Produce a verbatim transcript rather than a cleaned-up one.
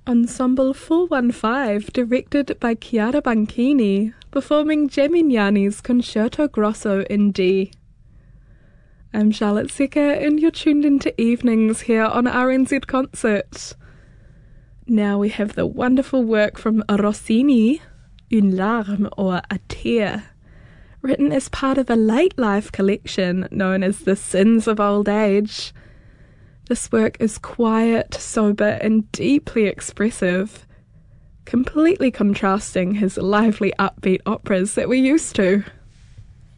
Ensemble four one five, directed by Chiara Banchini, performing Gemignani's Concerto Grosso in D. I'm Charlotte Secker, and you're tuned into Evenings here on R N Z Concert. Now we have the wonderful work from Rossini, Une larme or a tear, written as part of a late life collection known as The Sins of Old Age. This work is quiet, sober, and deeply expressive, completely contrasting his lively, upbeat operas that we're used to.